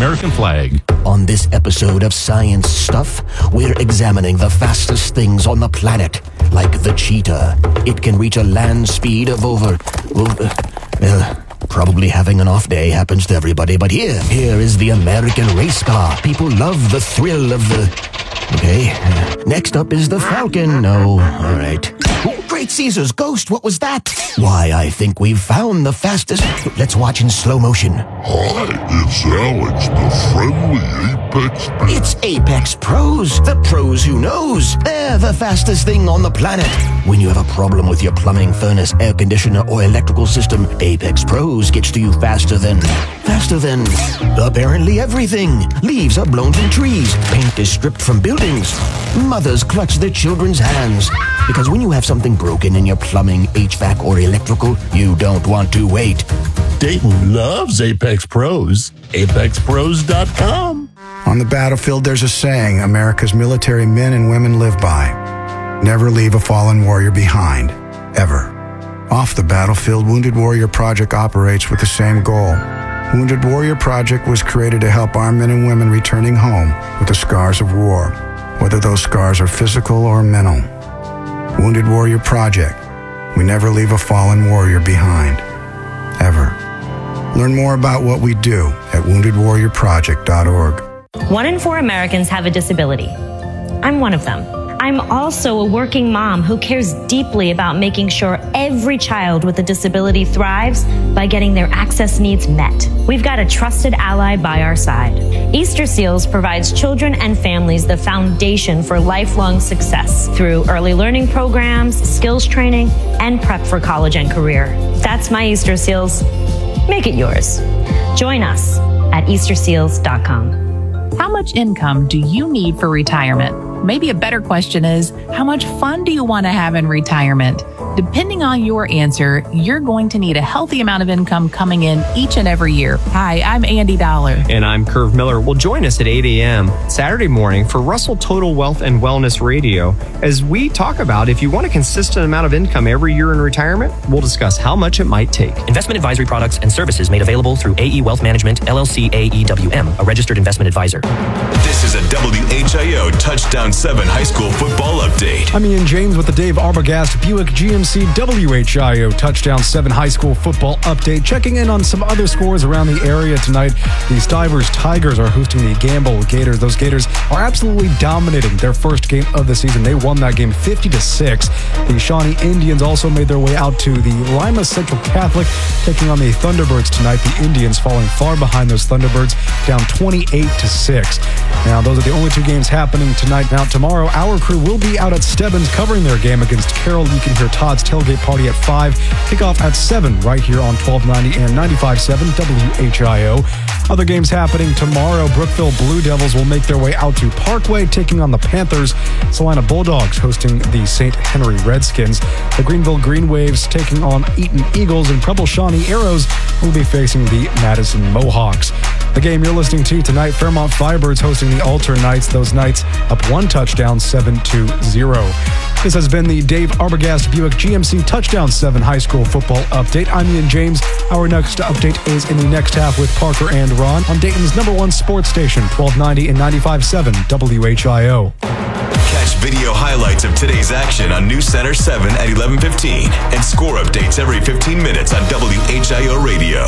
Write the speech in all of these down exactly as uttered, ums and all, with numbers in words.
American flag. On this episode of Science Stuff, we're examining the fastest things on the planet, like the cheetah. It can reach a land speed of over... Well, uh, uh, probably having an off day happens to everybody, but here, here is the American race car. People love the thrill of the... Okay, uh, next up is the Falcon. No, all right. Oh, Great Caesar's ghost, what was that? Why, I think we've found the fastest... Let's watch in slow motion. Hi, it's Alex, the friendly Apex Pro. It's Apex Pros, the pros who knows. They're the fastest thing on the planet. When you have a problem with your plumbing, furnace, air conditioner, or electrical system, Apex Pros gets to you faster than... Faster than... apparently everything. Leaves are blown from trees. Paint is stripped from buildings. Mothers clutch their children's hands. Because when you have something broken in your plumbing, H V A C, or electrical, you don't want to wait. Dayton loves Apex Pros. Apex Pros dot com. On the battlefield, there's a saying America's military men and women live by. Never leave a fallen warrior behind. Ever. Off the battlefield, Wounded Warrior Project operates with the same goal. Wounded Warrior Project was created to help our men and women returning home with the scars of war, whether those scars are physical or mental. Wounded Warrior Project. We never leave a fallen warrior behind. Ever. Learn more about what we do at wounded warrior project dot org. One in four Americans have a disability. I'm one of them. I'm also a working mom who cares deeply about making sure every child with a disability thrives by getting their access needs met. We've got a trusted ally by our side. Easter Seals provides children and families the foundation for lifelong success through early learning programs, skills training, and prep for college and career. That's my Easter Seals. Make it yours. Join us at easter seals dot com. How much income do you need for retirement? Maybe a better question is, how much fun do you want to have in retirement? Depending on your answer, you're going to need a healthy amount of income coming in each and every year. Hi, I'm Andy Dollar. And I'm Curve Miller. Well, join us at eight a.m. Saturday morning for Russell Total Wealth and Wellness Radio as we talk about if you want a consistent amount of income every year in retirement, we'll discuss how much it might take. Investment advisory products and services made available through A E Wealth Management, L L C A E W M, a registered investment advisor. This is a W H I O Touchdown seven High School Football Update. I'm Ian James with the Dave Arbogast Buick G M C W H I O Touchdown seven High School Football Update. Checking in on some other scores around the area tonight. The Stivers Tigers are hosting the Gamble Gators. Those Gators are absolutely dominating their first game of the season. They won that game fifty to six. The Shawnee Indians also made their way out to the Lima Central Catholic, taking on the Thunderbirds tonight. The Indians falling far behind those Thunderbirds, down twenty-eight to six. Now, those are the only two games happening tonight. Now, tomorrow, our crew will be out at Stebbins covering their game against Carroll. You can hear Todd's tailgate party at five. Kickoff at seven right here on twelve ninety and ninety-five point seven W H I O. Other games happening tomorrow. Brookville Blue Devils will make their way out to Parkway, taking on the Panthers. Salina Bulldogs hosting the Saint Henry Redskins. The Greenville Green Waves taking on Eaton Eagles, and Preble Shawnee Arrows will be facing the Madison Mohawks. The game you're listening to tonight, Fairmont Firebirds hosting the Alter Knights. Those Knights up one touchdown, seven to zero. This has been the Dave Arbogast Buick G M C Touchdown seven High School Football Update. I'm Ian James. Our next update is in the next half with Parker and Ron on Dayton's number one sports station, twelve ninety and ninety-five point seven W H I O. Catch video highlights of today's action on News Center seven at eleven fifteen and score updates every fifteen minutes on W H I O Radio.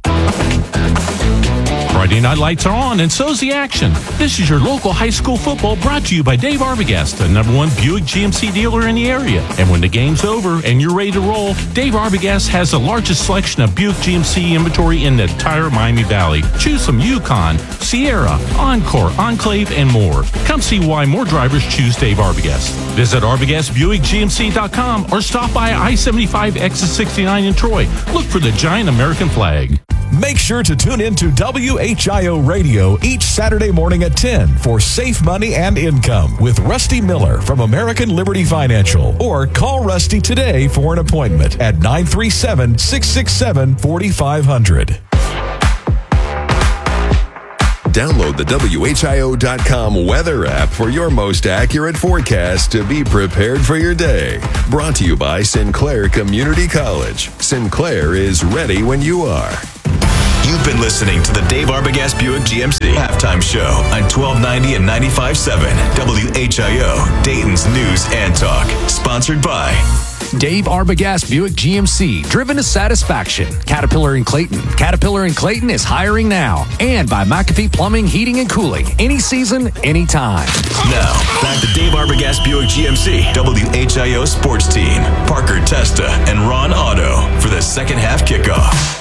Friday night lights are on, and so's the action. This is your local high school football brought to you by Dave Arbogast, the number one Buick G M C dealer in the area. And when the game's over and you're ready to roll, Dave Arbogast has the largest selection of Buick G M C inventory in the entire Miami Valley. Choose from Yukon, Sierra, Encore, Enclave, and more. Come see why more drivers choose Dave Arbogast. Visit Arbogast Buick G M C dot com or stop by I seventy-five exit sixty-nine in Troy. Look for the giant American flag. Make sure to tune in to W H I O Radio each Saturday morning at ten for Safe Money and Income with Rusty Miller from American Liberty Financial. Or call Rusty today for an appointment at nine three seven, six six seven, four five zero zero. Download the W H I O dot com weather app for your most accurate forecast to be prepared for your day. Brought to you by Sinclair Community College. Sinclair is ready when you are. You've been listening to the Dave Arbogast Buick G M C Halftime Show on twelve ninety and ninety-five point seven W H I O, Dayton's News and Talk. Sponsored by Dave Arbogast Buick G M C, driven to satisfaction. Caterpillar in Clayton. Caterpillar in Clayton is hiring now. And by McAfee Plumbing, Heating, and Cooling. Any season, anytime. Now, back to Dave Arbogast Buick G M C, W H I O Sports Team, Parker Testa and Ron Otto for the second half kickoff.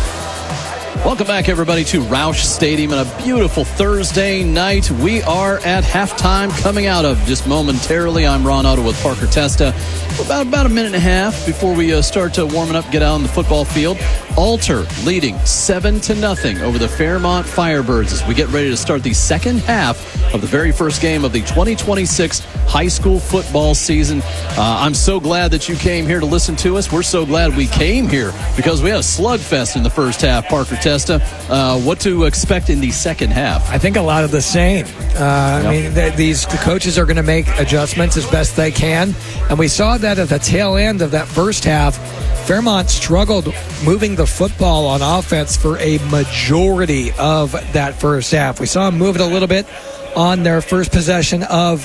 Welcome back, everybody, to Roush Stadium on a beautiful Thursday night. We are at halftime, coming out of just momentarily. I'm Ron Otto with Parker Testa. About, about a minute and a half before we uh, start to warming up, get out on the football field. Alter leading seven to nothing over the Fairmont Firebirds as we get ready to start the second half of the very first game of the twenty twenty-six high school football season. Uh, I'm so glad that you came here to listen to us. We're so glad we came here because we had a slugfest in the first half. Parker Testa, uh, what to expect in the second half? I think a lot of the same. Uh, I Yep. mean, th- these the coaches are going to make adjustments as best they can, and we saw that at the tail end of that first half. Fairmont struggled moving the football on offense for a majority of that first half. We saw them move it a little bit on their first possession of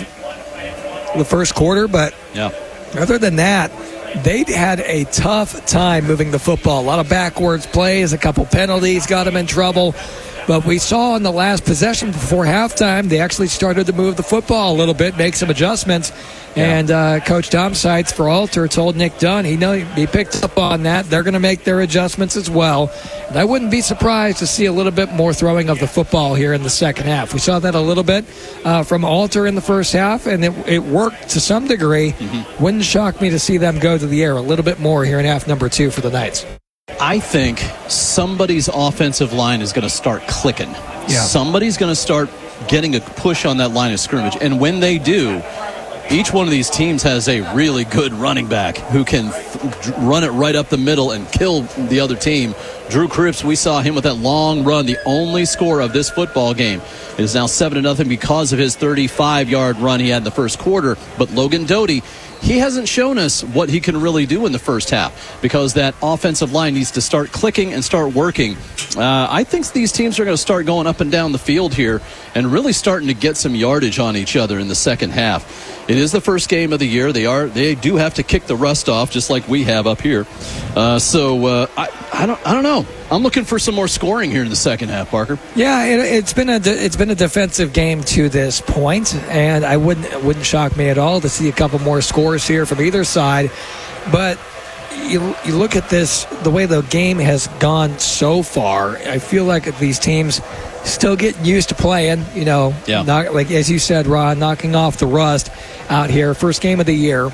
the first quarter, but Yeah. other than that, they had a tough time moving the football. A lot of backwards plays, a couple penalties got them in trouble. But we saw in the last possession before halftime, they actually started to move the football a little bit, make some adjustments. Yeah. And uh, Coach Dom Seitz for Alter told Nick Dunn, he know he picked up on that. They're going to make their adjustments as well. And I wouldn't be surprised to see a little bit more throwing of the football here in the second half. We saw that a little bit uh, from Alter in the first half, and it, it worked to some degree. Mm-hmm. Wouldn't shock me to see them go to the air a little bit more here in half number two for the Knights. I think somebody's offensive line is going to start clicking. Yeah. Somebody's going to start getting a push on that line of scrimmage. And when they do, each one of these teams has a really good running back who can th- run it right up the middle and kill the other team. Drew Cripps, we saw him with that long run, the only score of this football game. It is now seven to nothing because of his thirty-five-yard run he had in the first quarter. But Logan Doty, he hasn't shown us what he can really do in the first half because that offensive line needs to start clicking and start working. Uh, I think these teams are going to start going up and down the field here and really starting to get some yardage on each other in the second half. It is the first game of the year. They are they do have to kick the rust off just like we have up here. Uh, so uh, I I don't I don't know. I'm looking for some more scoring here in the second half, Parker. Yeah, it, it's been a de- it's been a defensive game to this point, and I wouldn't it wouldn't shock me at all to see a couple more scores here from either side. But you you look at this, the way the game has gone so far. I feel like these teams still getting used to playing. You know, Yeah. knock, like as you said, Ron, knocking off the rust out here. First game of the year.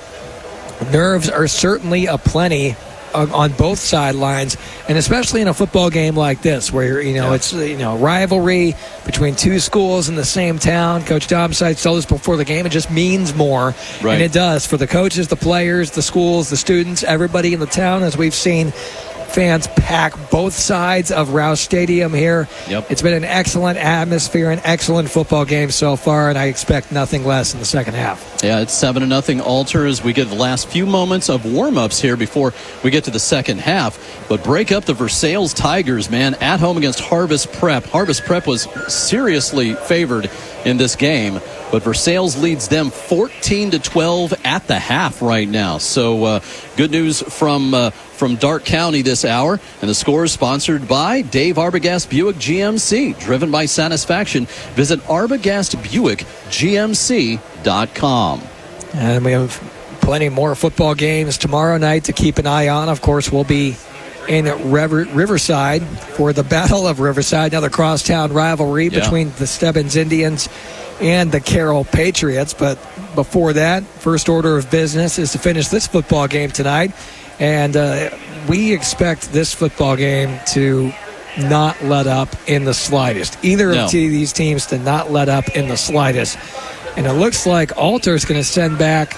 Nerves are certainly aplenty on, on both sidelines, and especially in a football game like this, where you know Yeah. it's you know rivalry between two schools in the same town. Coach Dom Seitz told us before the game, it just means more, Right. and it does for the coaches, the players, the schools, the students, everybody in the town. As we've seen, fans pack both sides of Roush Stadium here. Yep. It's been an excellent atmosphere, an excellent football game so far, and I expect nothing less in the second half. Yeah, it's seven to nothing Alter as we get the last few moments of warm-ups here before we get to the second half. But break up the Versailles Tigers, man, at home against Harvest Prep. Harvest Prep was seriously favored in this game, but Versailles leads them fourteen to twelve at the half right now. So uh, good news from uh, from Darke County this hour, and the score is sponsored by Dave Arbogast Buick G M C, driven by satisfaction. Visit Arbogast Buick G M C dot com. And we have plenty more football games tomorrow night to keep an eye on. Of course, we'll be in River, Riverside for the Battle of Riverside, another crosstown rivalry Yeah. between the Stebbins Indians and the Carroll Patriots. But before that, first order of business is to finish this football game tonight. And uh, we expect this football game to not let up in the slightest. Either No. of these teams to not let up in the slightest. And it looks like Alter is going to send back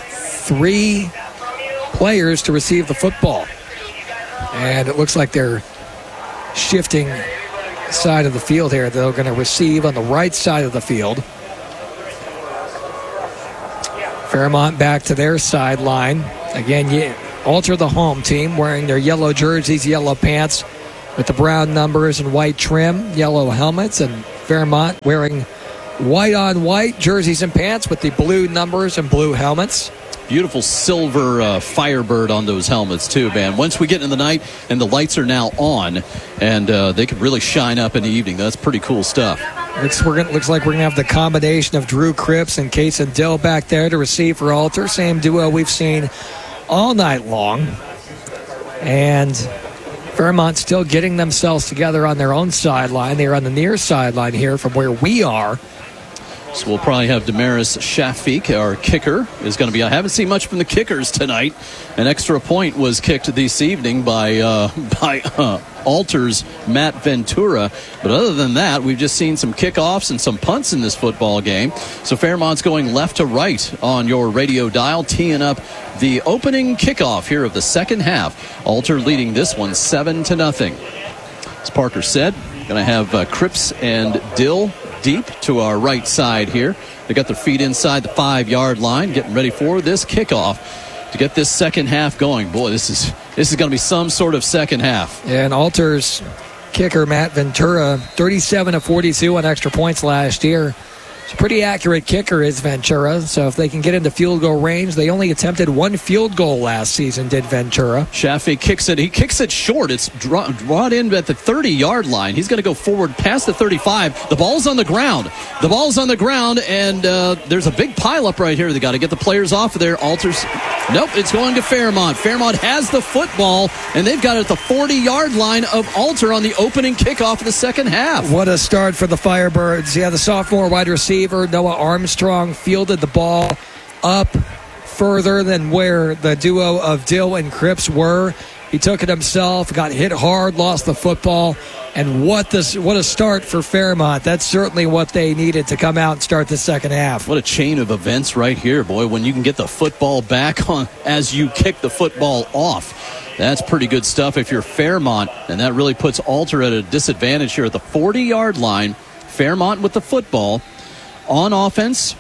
three players to receive the football. And it looks like they're shifting side of the field here. They're going to receive on the right side of the field. Fairmont back to their sideline. Again, you Alter the home team wearing their yellow jerseys, yellow pants, with the brown numbers and white trim, yellow helmets, and Fairmont wearing white on white jerseys and pants with the blue numbers and blue helmets. Beautiful silver uh, Firebird on those helmets, too, man. Once we get in the night and the lights are now on, and uh, they could really shine up in the evening. That's pretty cool stuff. Looks, we're gonna, looks like we're going to have the combination of Drew Cripps and Kason Dill back there to receive for Alter. Same duo we've seen all night long. And Fairmont still getting themselves together on their own sideline. They're on the near sideline here from where we are. So we'll probably have Damaris Shafik, our kicker, is going to be. I haven't seen much from the kickers tonight. An extra point was kicked this evening by uh, by uh, Alter's Matt Ventura. But other than that, we've just seen some kickoffs and some punts in this football game. So Fairmont's going left to right on your radio dial, teeing up the opening kickoff here of the second half. Alter leading this one seven to nothing. As Parker said, going to have uh, Cripps and Dill deep to our right side here. They got their feet inside the five-yard line, getting ready for this kickoff to get this second half going. Boy, this is this is going to be some sort of second half. And Alter's kicker, Matt Ventura, thirty-seven of forty-two on extra points last year. It's a pretty accurate kicker is Ventura, so if they can get into field goal range, they only attempted one field goal last season, did Ventura. Shafi kicks it. He kicks it short. It's draw, brought in at the thirty-yard line. He's going to go forward past the thirty-five. The ball's on the ground. The ball's on the ground, and uh, there's a big pileup right here. They got to get the players off of there. Alters. Nope, it's going to Fairmont. Fairmont has the football, and they've got it at the forty-yard line of Alter on the opening kickoff of the second half. What a start for the Firebirds. Yeah, the sophomore wide receiver, Noah Armstrong, fielded the ball up further than where the duo of Dill and Cripps were. He took it himself, got hit hard, lost the football, and what this what a start for Fairmont. That's certainly what they needed to come out and start the second half. What a chain of events right here, boy, when you can get the football back on as you kick the football off. That's pretty good stuff if you're Fairmont, and that really puts Alter at a disadvantage here at the forty-yard line. Fairmont with the football on offense.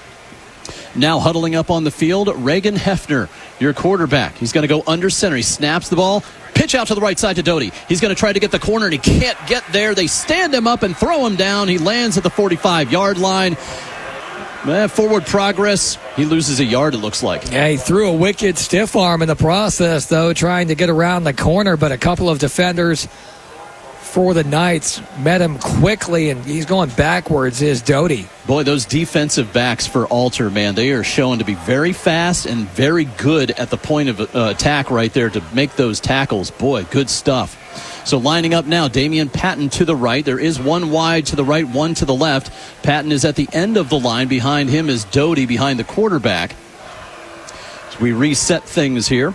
Now huddling up on the field, Reagan Hefner, your quarterback. He's going to go under center. He snaps the ball. Pitch out to the right side to Doty. He's going to try to get the corner, and he can't get there. They stand him up and throw him down. He lands at the forty-five-yard line. Eh, forward progress. He loses a yard, it looks like. Yeah, he threw a wicked stiff arm in the process, though, trying to get around the corner, but a couple of defenders for the Knights met him quickly, and he's going backwards, is Doty. Boy, those defensive backs for Alter, man, they are shown to be very fast and very good at the point of uh, attack right there to make those tackles. Boy, good stuff. So lining up now, Damian Patton to the right. There is one wide to the right, one to the left. Patton is at the end of the line. Behind him is Doty behind the quarterback. So we reset things here.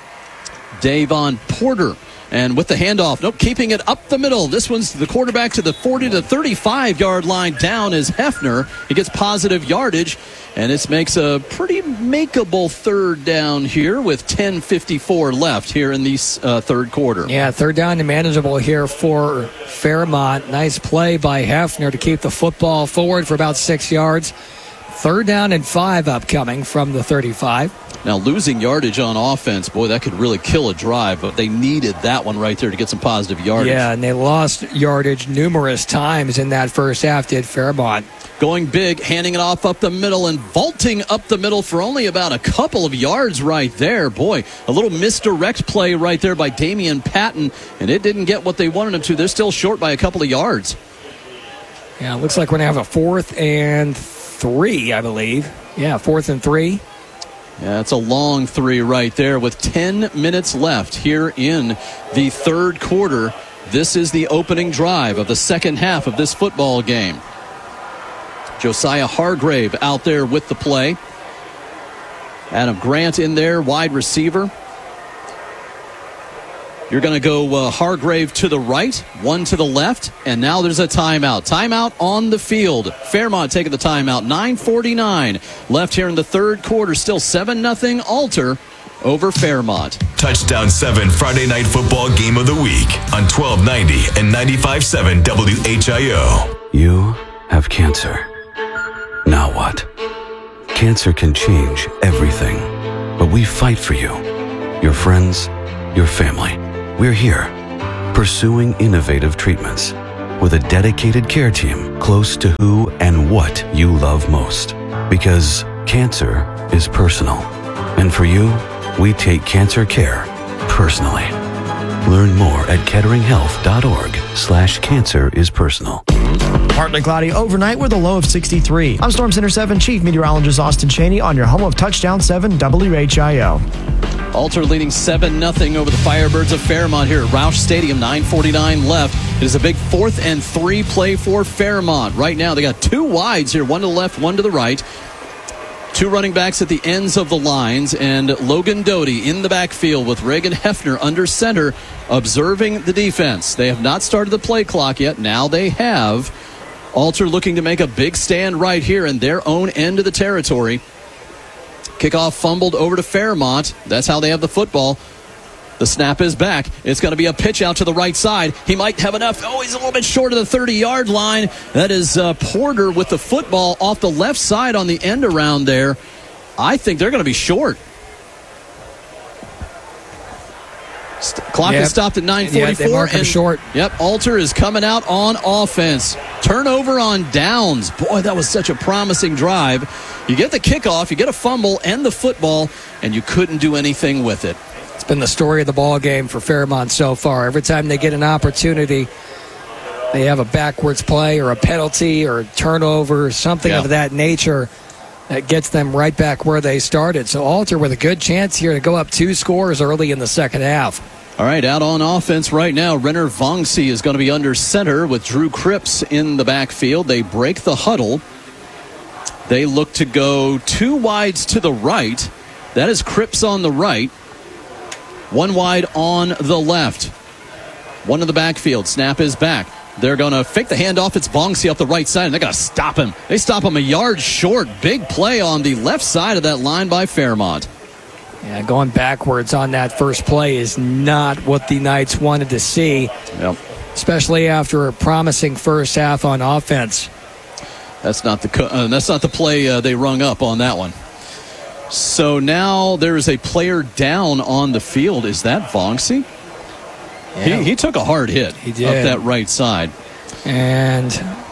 Davon Porter. And with the handoff, nope, keeping it up the middle. This one's the quarterback to the forty to thirty-five-yard line. Down is Hefner. He gets positive yardage, and this makes a pretty makeable third down here with ten fifty-four left here in the uh, third quarter. Yeah, third down and manageable here for Fairmont. Nice play by Hefner to keep the football forward for about six yards. Third down and five upcoming from the thirty-five. Now, losing yardage on offense, boy, that could really kill a drive, but they needed that one right there to get some positive yardage. Yeah, and they lost yardage numerous times in that first half, did Fairmont. Going big, handing it off up the middle and vaulting up the middle for only about a couple of yards right there. Boy, a little misdirect play right there by Damian Patton, and it didn't get what they wanted him to. They're still short by a couple of yards. Yeah, it looks like we're going to have a fourth and three, I believe. Yeah, fourth and three. Yeah, it's a long three right there with ten minutes left here in the third quarter. This is the opening drive of the second half of this football game. Josiah Hargrave out there with the play. Adam Grant in there, wide receiver. You're going to go uh, Hargrave to the right, one to the left, and now there's a timeout. Timeout on the field. Fairmont taking the timeout. nine forty-nine left here in the third quarter. Still seven nothing Alter over Fairmont. Touchdown seven Friday Night Football Game of the Week on twelve ninety and ninety-five point seven W H I O. You have cancer. Now what? Cancer can change everything, but we fight for you, your friends, your family. We're here, pursuing innovative treatments with a dedicated care team close to who and what you love most. Because cancer is personal. And for you, we take cancer care personally. Learn more at ketteringhealth.org slash cancer is personal. Partly cloudy overnight with a low of sixty-three. I'm Storm Center seven Chief Meteorologist Austin Cheney on your home of Touchdown seven W H I O. Alter leading seven nothing over the Firebirds of Fairmont here at Roush Stadium. nine forty-nine left. It is a big fourth and three play for Fairmont. Right now they got two wides here, one to the left, one to the right. Two running backs at the ends of the lines, and Logan Doty in the backfield with Reagan Hefner under center, observing the defense. They have not started the play clock yet. Now they have. Alter looking to make a big stand right here in their own end of the territory. Kickoff fumbled over to Fairmont. That's how they have the football. The snap is back. It's going to be a pitch out to the right side. He might have enough. Oh, he's a little bit short of the thirty-yard line. That is uh, Porter with the football off the left side on the end around there. I think they're going to be short. St- clock yep. is stopped at nine forty-four. Yeah, they mark him and, short. Yep, Alter is coming out on offense. Turnover on downs. Boy, that was such a promising drive. You get the kickoff, you get a fumble and the football, and you couldn't do anything with it. It's been the story of the ball game for Fairmont so far. Every time they get an opportunity, they have a backwards play or a penalty or a turnover, something yeah. of that nature that gets them right back where they started. So Alter with a good chance here to go up two scores early in the second half. All right, out on offense right now, Renner Vongsi is going to be under center with Drew Cripps in the backfield. They break the huddle. They look to go two wides to the right. That is Cripps on the right. One wide on the left. One in the backfield. Snap is back. They're going to fake the handoff. It's Vongsi up the right side, and they're going to stop him. They stop him a yard short. Big play on the left side of that line by Fairmont. Yeah, going backwards on that first play is not what the Knights wanted to see, yep. especially after a promising first half on offense. That's not the uh, that's not the play uh, they rung up on that one. So now there is a player down on the field. Is that Vongsi? Yeah. He, he took a hard hit he did. up that right side. And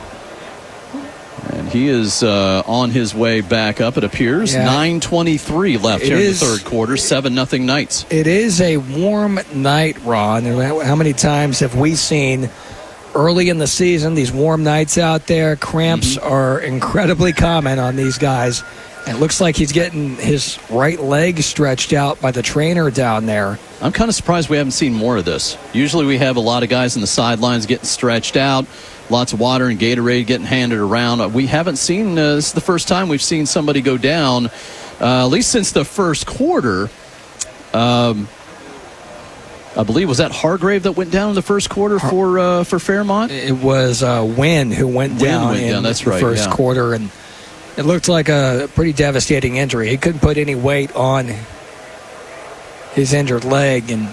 and he is uh, on his way back up, it appears. Yeah. nine twenty-three left it here is, in the third quarter. seven nothing Knights. It is a warm night, Ron. How many times have we seen early in the season these warm nights out there? Cramps mm-hmm. are incredibly common on these guys. It looks like he's getting his right leg stretched out by the trainer down there. I'm kind of surprised we haven't seen more of this. Usually we have a lot of guys in the sidelines getting stretched out, lots of water and Gatorade getting handed around. We haven't seen, uh, this is the first time we've seen somebody go down, uh, at least since the first quarter. Um, I believe, was that Hargrave that went down in the first quarter for uh, for Fairmont? It was uh, Wynn who went Wynn down went in down. That's the right, first yeah. quarter, and it looked like a pretty devastating injury. He couldn't put any weight on his injured leg, and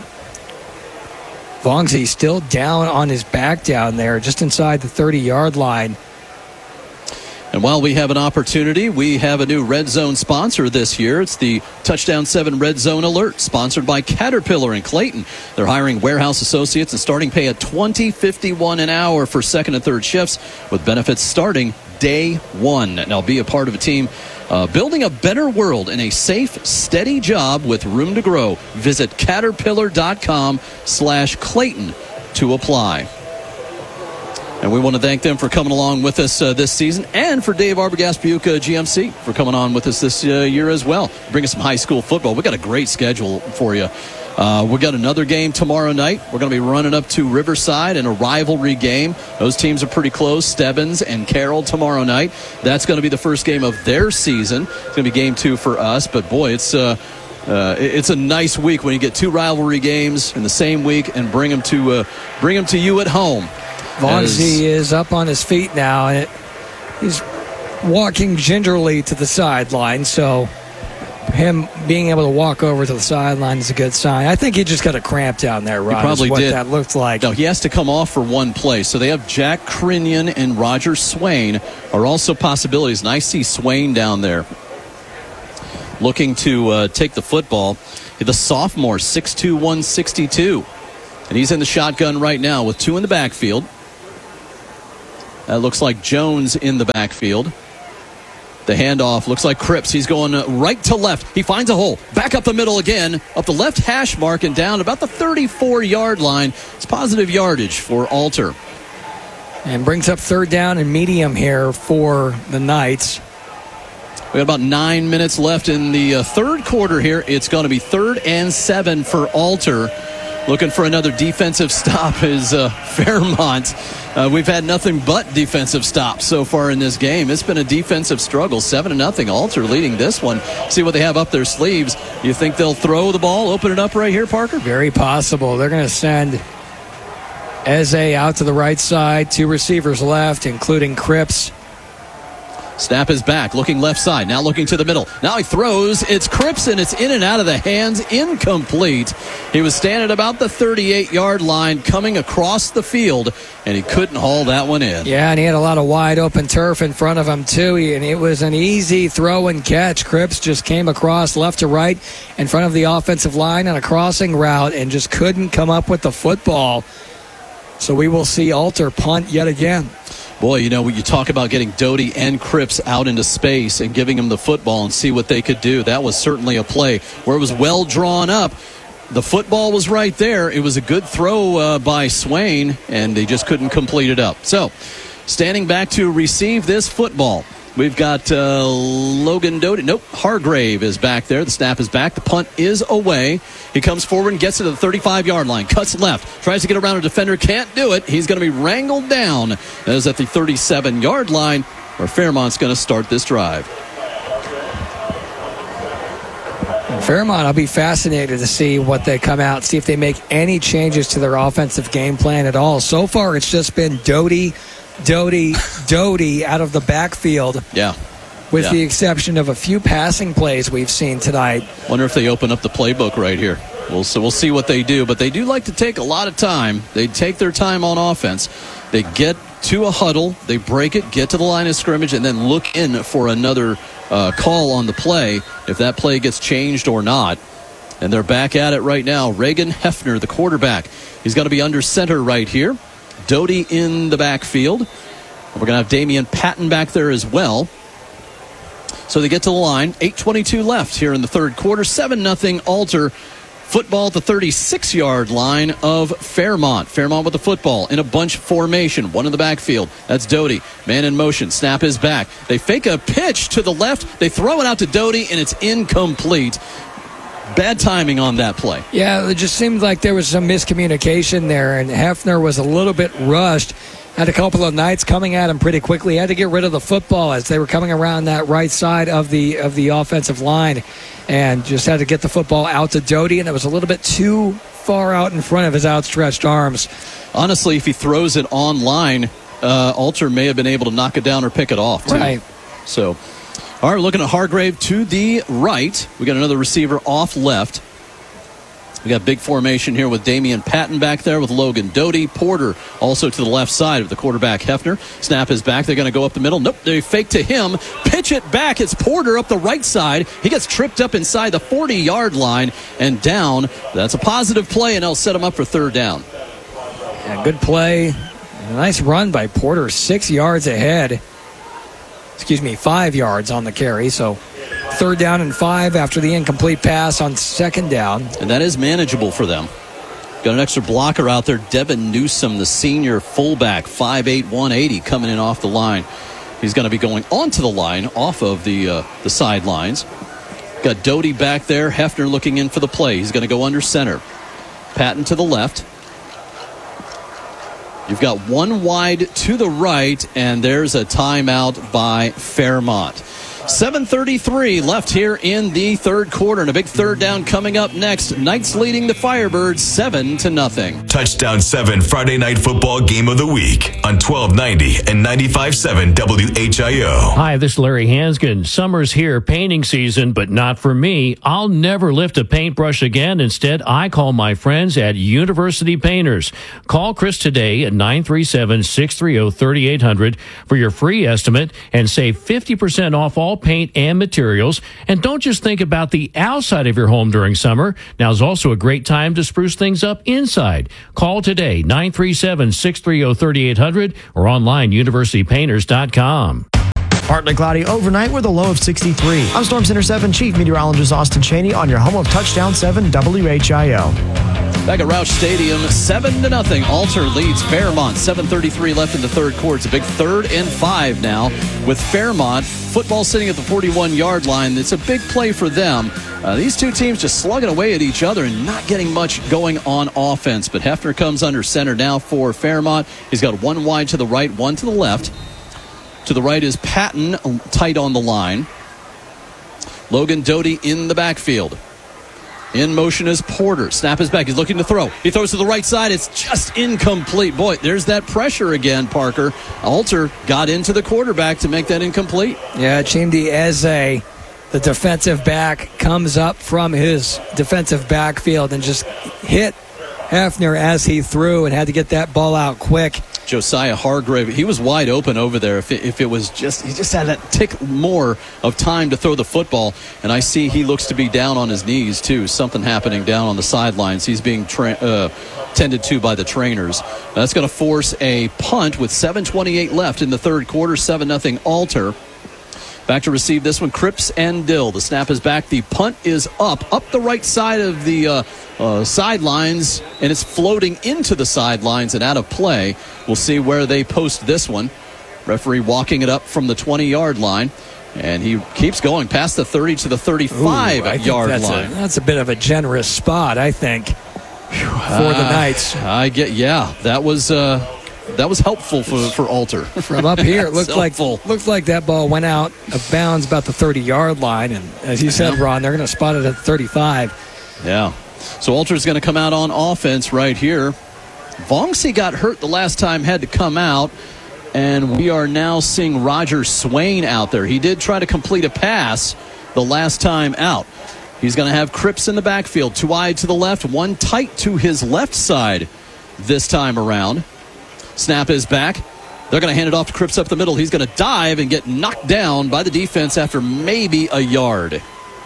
Vongsi still down on his back down there, just inside the thirty-yard line. And while we have an opportunity, we have a new Red Zone sponsor this year. It's the Touchdown seven Red Zone Alert, sponsored by Caterpillar in Clayton. They're hiring warehouse associates and starting pay at twenty fifty-one an hour for second and third shifts, with benefits starting day one. Now be a part of a team uh, building a better world in a safe, steady job with room to grow. Visit caterpillar.com slash Clayton to apply. And we want to thank them for coming along with us uh, this season, and for Dave Arbogast Buick uh, G M C for coming on with us this uh, year as well. Bring us some high school football. We got a great schedule for you. Uh, we got another game tomorrow night. We're going to be running up to Riverside in a rivalry game. Those teams are pretty close, Stebbins and Carroll tomorrow night. That's going to be the first game of their season. It's going to be game two for us. But boy, it's uh, uh, it's a nice week when you get two rivalry games in the same week and bring them to uh, bring them to you at home. Vongsi is up on his feet now, and it, he's walking gingerly to the sideline, so him being able to walk over to the sideline is a good sign. I think he just got a cramp down there, Rod. He probably is what did. that looked like. No, he has to come off for one play. So they have Jack Crinion and Roger Swain are also possibilities, and I see Swain down there looking to uh, take the football. The sophomore, six two, one sixty-two. And he's in the shotgun right now with two in the backfield. That looks like Jones in the backfield. The handoff looks like Cripps. He's going right to left. He finds a hole. Back up the middle again. Up the left hash mark and down about the thirty-four-yard line. It's positive yardage for Alter. And brings up third down and medium here for the Knights. We got about nine minutes left in the uh, third quarter here. It's going to be third and seven for Alter. Looking for another defensive stop is uh, Fairmont. Uh, we've had nothing but defensive stops so far in this game. It's been a defensive struggle. Seven to nothing. Alter leading this one. See what they have up their sleeves. You think they'll throw the ball, open it up right here, Parker? Very possible. They're going to send Eze out to the right side. Two receivers left, including Cripps. Snap is back, looking left side, now looking to the middle. Now he throws, it's Cripps, and it's in and out of the hands, incomplete. He was standing about the thirty-eight-yard line, coming across the field, and he couldn't haul that one in. Yeah, and he had a lot of wide open turf in front of him, too, and it was an easy throw and catch. Cripps just came across left to right in front of the offensive line on a crossing route and just couldn't come up with the football. So we will see Alter punt yet again. Boy, you know, when you talk about getting Doty and Cripps out into space and giving them the football and see what they could do, that was certainly a play where it was well drawn up. The football was right there. It was a good throw uh, by Swain, and they just couldn't complete it up. So, standing back to receive this football, we've got uh, Logan Doty. Nope, Hargrave is back there. The snap is back. The punt is away. He comes forward and gets to the thirty-five-yard line. Cuts left. Tries to get around a defender. Can't do it. He's going to be wrangled down. That is at the thirty-seven-yard line where Fairmont's going to start this drive. Fairmont, I'll be fascinated to see what they come out, see if they make any changes to their offensive game plan at all. So far, it's just been Doty, Doty, Doty out of the backfield. Yeah. With yeah. the exception of a few passing plays we've seen tonight. Wonder if they open up the playbook right here. We'll, so we'll see what they do. But they do like to take a lot of time. They take their time on offense. They get to a huddle. They break it, get to the line of scrimmage, and then look in for another uh, call on the play, if that play gets changed or not. And they're back at it right now. Reagan Hefner, the quarterback. He's going to be under center right here. Doty in the backfield. We're going to have Damian Patton back there as well. So they get to the line. eight twenty-two left here in the third quarter. seven nothing Alter. Football at the thirty-six-yard line of Fairmont. Fairmont with the football in a bunch formation. One in the backfield. That's Doty. Man in motion. Snap is back. They fake a pitch to the left. They throw it out to Doty, and it's incomplete. Bad timing on that play. Yeah, it just seemed like there was some miscommunication there, and Hefner was a little bit rushed. Had a couple of Knights coming at him pretty quickly. Had to get rid of the football as they were coming around that right side of the of the offensive line, and just had to get the football out to Doty, and it was a little bit too far out in front of his outstretched arms. Honestly, if he throws it online, uh, Alter may have been able to knock it down or pick it off, too. Right. So, all right, looking at Hargrave to the right. We got another receiver off left. We got big formation here with Damian Patton back there with Logan Doty. Porter also to the left side of the quarterback Hefner. Snap is back. They're going to go up the middle. Nope, they fake to him. Pitch it back. It's Porter up the right side. He gets tripped up inside the forty-yard line and down. That's a positive play, and they'll set him up for third down. Yeah, good play. A nice run by Porter, six yards ahead. Excuse me, five yards on the carry, so third down and five after the incomplete pass on second down. And that is manageable for them. Got an extra blocker out there, Devin Newsom, the senior fullback, five eight, one eighty, coming in off the line. He's going to be going onto the line, off of the uh, the sidelines. Got Doty back there, Hefner looking in for the play. He's going to go under center. Patton to the left. You've got one wide to the right, and there's a timeout by Fairmont. seven thirty-three left here in the third quarter, and a big third down coming up next. Knights leading the Firebirds seven to nothing. Touchdown seven Friday Night Football Game of the Week on twelve ninety and ninety-five point seven W H I O. Hi, this is Larry Hanskin. Summer's here, painting season, but not for me. I'll never lift a paintbrush again. Instead, I call my friends at University Painters. Call Chris today at nine three seven, six three zero, three eight zero zero for your free estimate and save fifty percent off all all paint and materials. And don't just think about the outside of your home during summer. Now is also a great time to spruce things up inside. Call today, nine three seven, six three zero, three eight hundred or online, university painters dot com. Partly cloudy overnight with a low of sixty-three. I'm Storm Center seven Chief Meteorologist Austin Cheney on your home of Touchdown seven W H I O. Back at Roush Stadium, seven to nothing. Alter leads Fairmont. seven thirty-three left in the third quarter. It's a big third and five now with Fairmont. Football sitting at the forty-one-yard line. It's a big play for them. Uh, these two teams just slugging away at each other and not getting much going on offense. But Hefner comes under center now for Fairmont. He's got one wide to the right, one to the left. To the right is Patton, tight on the line. Logan Doty in the backfield. In motion is Porter. Snap is back. He's looking to throw. He throws to the right side. It's just incomplete. Boy, there's that pressure again, Parker. Alter got into the quarterback to make that incomplete. Yeah, Chimdi Eze, the defensive back, comes up from his defensive backfield and just hit Hefner as he threw and had to get that ball out quick. Josiah Hargrave, he was wide open over there. If it, if it was just, he just had that tick more of time to throw the football. And I see he looks to be down on his knees, too. Something happening down on the sidelines. He's being tra- uh, tended to by the trainers. That's going to force a punt with seven twenty-eight left in the third quarter, seven nothing Alter. Back to receive this one, Cripps and Dill. The snap is back. The punt is up, up the right side of the uh, uh, sidelines, and it's floating into the sidelines and out of play. We'll see where they post this one. Referee walking it up from the twenty-yard line, and he keeps going past the thirty to the thirty-five-yard line. A, that's a bit of a generous spot, I think, for uh, the Knights. I get, yeah, that was... Uh, That was helpful for, for Alter. From up here, it looked like looked like that ball went out of bounds about the thirty-yard line. And as you said, Ron, they're going to spot it at thirty-five. Yeah. So Alter's going to come out on offense right here. Vongsi got hurt the last time, had to come out. And we are now seeing Roger Swain out there. He did try to complete a pass the last time out. He's going to have Cripps in the backfield. Two wide to the left, one tight to his left side this time around. Snap is back. They're going to hand it off to Cripps up the middle. He's going to dive and get knocked down by the defense after maybe a yard.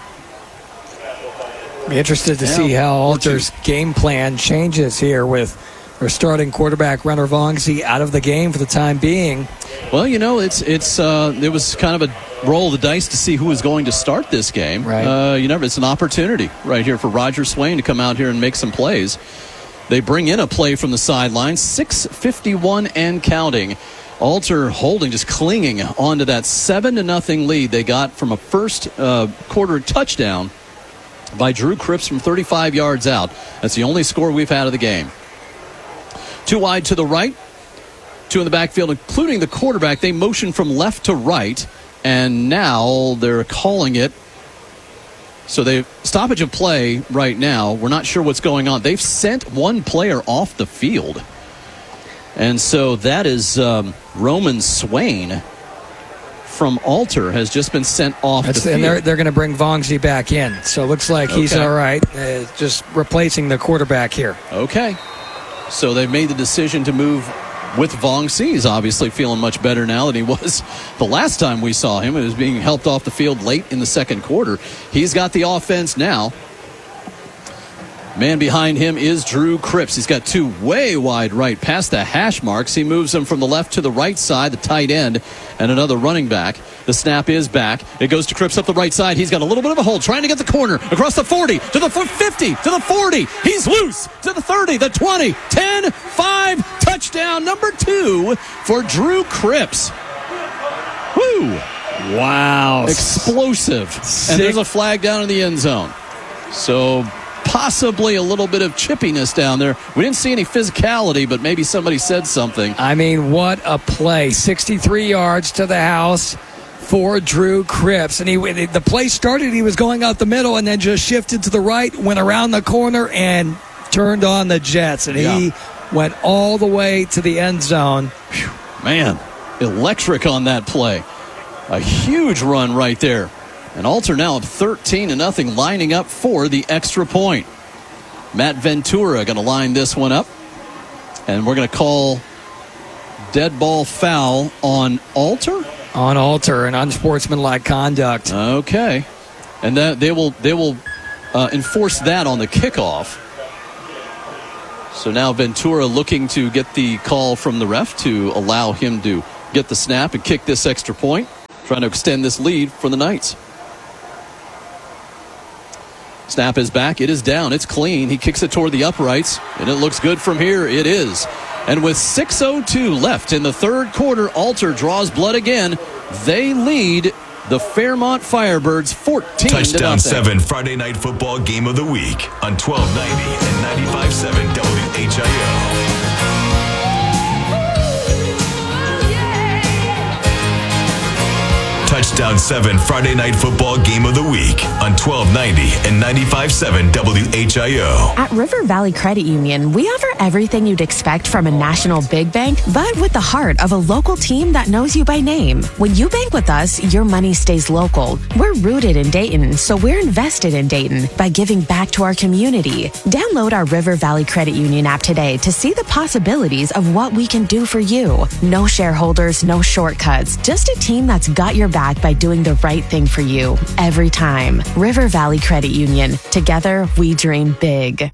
Be interested to yeah, see how Alter's game plan changes here with their starting quarterback, Renner Vongsi, out of the game for the time being. Well, you know, it's it's uh, it was kind of a roll of the dice to see who was going to start this game. Right. Uh, you know, it's an opportunity right here for Roger Swain to come out here and make some plays. They bring in a play from the sidelines, six fifty-one and counting. Alter holding, just clinging onto that seven to nothing lead they got from a first uh, quarter touchdown by Drew Cripps from thirty-five yards out. That's the only score we've had of the game. Two wide to the right, two in the backfield, including the quarterback. They motion from left to right, and now they're calling it. So they stoppage of play right now. We're not sure what's going on. They've sent one player off the field. And so that is um, Roman Swain from Alter has just been sent off That's, the and field. they're, they're going to bring Vongsi back in. So it looks like he's Okay. all right. Uh, just replacing the quarterback here. Okay. So they've made the decision to move with Vongsi. He's obviously feeling much better now than he was the last time we saw him. He was being helped off the field late in the second quarter. He's got the offense now. Man behind him is Drew Cripps. He's got two way wide right past the hash marks. He moves them from the left to the right side, the tight end, and another running back. The snap is back. It goes to Cripps up the right side. He's got a little bit of a hole, trying to get the corner across the forty, to the fifty, to the forty. He's loose to the thirty, the twenty, ten, five, touchdown number two for Drew Cripps. Woo! Wow. Explosive. And there's a flag down in the end zone. So possibly a little bit of chippiness down there. We didn't see any physicality, but maybe somebody said something. I mean, what a play. sixty-three yards to the house for Drew Cripps. And he, the play started, he was going out the middle and then just shifted to the right, went around the corner and turned on the Jets. And Yeah. he went all the way to the end zone. Whew, man, electric on that play. A huge run right there. And Alter now up thirteen to nothing, lining up for the extra point. Matt Ventura going to line this one up. And we're going to call dead ball foul on Alter. on Alter and unsportsmanlike conduct. Okay. And that they will they will uh, enforce that on the kickoff. So now Ventura looking to get the call from the ref to allow him to get the snap and kick this extra point, trying to extend this lead for the Knights. Snap is back. It is down. It's clean. He kicks it toward the uprights, and it looks good from here. It is. And with six oh two left in the third quarter, Alter draws blood again. They lead the Fairmont Firebirds fourteen Touchdown to nothing. seven Friday Night Football Game of the Week on twelve ninety and ninety-five point seven W H I O. Touchdown seven Friday Night Football Game of the Week on twelve ninety and ninety-five point seven W H I O. At River Valley Credit Union, we offer everything you'd expect from a national big bank, but with the heart of a local team that knows you by name. When you bank with us, your money stays local. We're rooted in Dayton, so we're invested in Dayton by giving back to our community. Download our River Valley Credit Union app today to see the possibilities of what we can do for you. No shareholders, no shortcuts, just a team that's got your back by doing the right thing for you every time. River Valley Credit Union. Together, we dream big.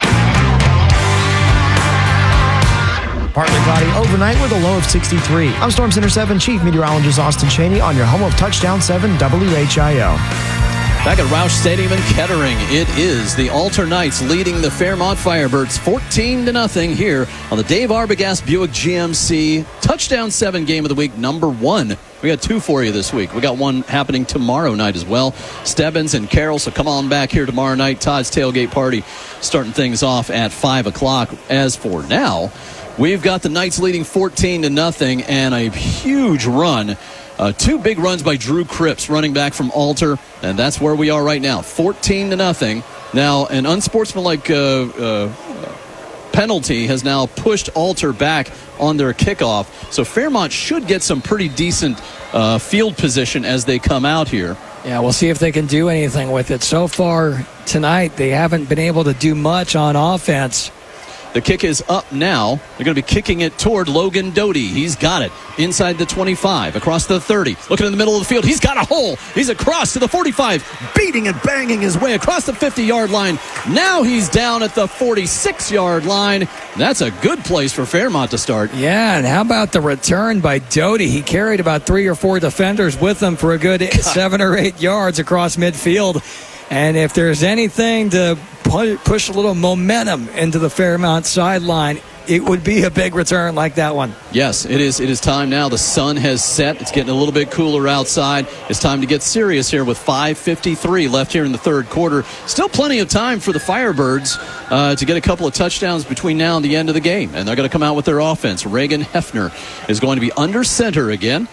Partly cloudy overnight with a low of sixty-three. I'm Storm Center seven Chief Meteorologist Austin Cheney on your home of Touchdown seven W H I O. Back at Roush Stadium in Kettering, it is the Alter Knights leading the Fairmont Firebirds fourteen to nothing here on the Dave Arbogast Buick G M C Touchdown seven Game of the Week number one. We got two for you this week. We got one happening tomorrow night as well. Stebbins and Carroll, so come on back here tomorrow night. Todd's Tailgate Party starting things off at five o'clock. As for now, we've got the Knights leading fourteen to nothing and a huge run. Uh, two big runs by Drew Cripps, running back from Alter, and that's where we are right now, fourteen to nothing. Now, an unsportsmanlike uh, uh, penalty has now pushed Alter back on their kickoff, so Fairmont should get some pretty decent uh, field position as they come out here. Yeah, we'll see if they can do anything with it. So far tonight, they haven't been able to do much on offense. The kick is up now. They're going to be kicking it toward Logan Doty. He's got it inside the twenty-five, across the thirty. Looking in the middle of the field. He's got a hole. He's across to the forty-five, beating and banging his way across the fifty-yard line. Now he's down at the forty-six-yard line. That's a good place for Fairmont to start. Yeah, and how about the return by Doty? He carried about three or four defenders with him for a good God. seven or eight yards across midfield. And if there's anything to push a little momentum into the Fairmont sideline, it would be a big return like that one. Yes, it is. It is time now. The sun has set. It's getting a little bit cooler outside. It's time to get serious here with five fifty-three left here in the third quarter. Still plenty of time for the Firebirds uh, to get a couple of touchdowns between now and the end of the game. And they're going to come out with their offense. Reagan Hefner is going to be under center again.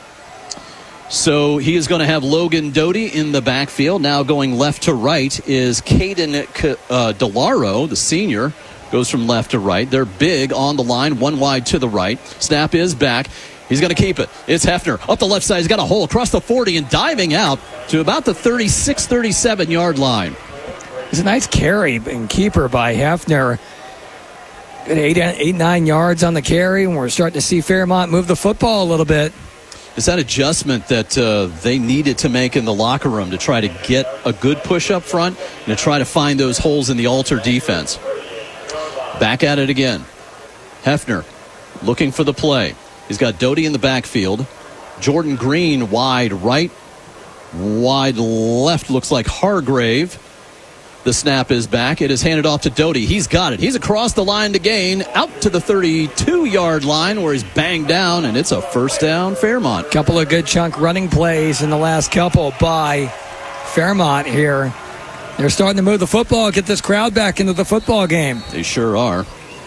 So he is going to have Logan Doty in the backfield. Now going left to right is Caden uh, Delaro, the senior, goes from left to right. They're big on the line, one wide to the right. Snap is back. He's going to keep it. It's Hefner up the left side. He's got a hole across the forty and diving out to about the thirty-six, thirty-seven-yard line. It's a nice carry and keeper by Hefner. Good eight, eight, nine yards on the carry, and we're starting to see Fairmont move the football a little bit. It's that adjustment that uh, they needed to make in the locker room to try to get a good push up front and to try to find those holes in the Alter defense. Back at it again. Hefner looking for the play. He's got Doty in the backfield. Jordan Green wide right. Wide left looks like Hargrave. The snap is back. It is handed off to Doty. He's got it. He's across the line to gain, out to the thirty-two-yard line where he's banged down, and it's a first down, Fairmont. Couple of good chunk running plays in the last couple by Fairmont here. They're starting to move the football, get this crowd back into the football game. They sure are.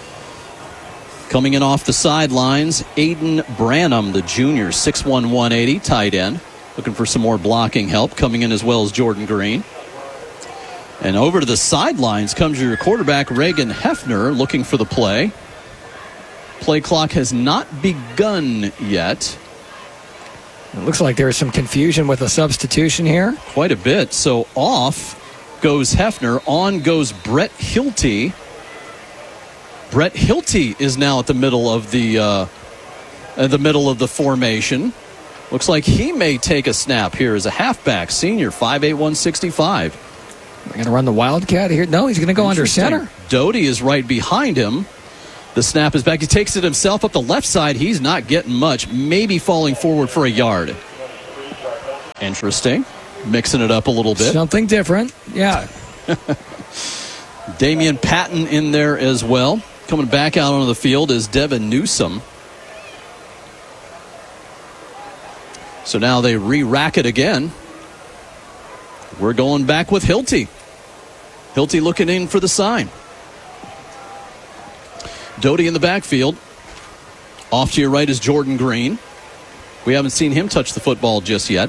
Coming in off the sidelines, Aiden Branham, the junior, six one, one eighty, tight end. Looking for some more blocking help. Coming in as well as Jordan Green. And over to the sidelines comes your quarterback, Reagan Hefner, looking for the play. Play clock has not begun yet. It looks like there's some confusion with a substitution here. Quite a bit. So off goes Hefner. On goes Brett Hilty. Brett Hilty is now at the middle of the uh, uh, the middle of the formation. Looks like he may take a snap here as a halfback, senior, five eight, one sixty-five. They're going to run the Wildcat here. No, he's going to go under center. Doty is right behind him. The snap is back. He takes it himself up the left side. He's not getting much, maybe falling forward for a yard. Interesting. Mixing it up a little bit. Something different. Yeah. Damian Patton in there as well. Coming back out onto the field is Devin Newsom. So now they re-rack it again. We're going back with Hilty. Hilty looking in for the sign. Doty in the backfield. Off to your right is Jordan Green. We haven't seen him touch the football just yet.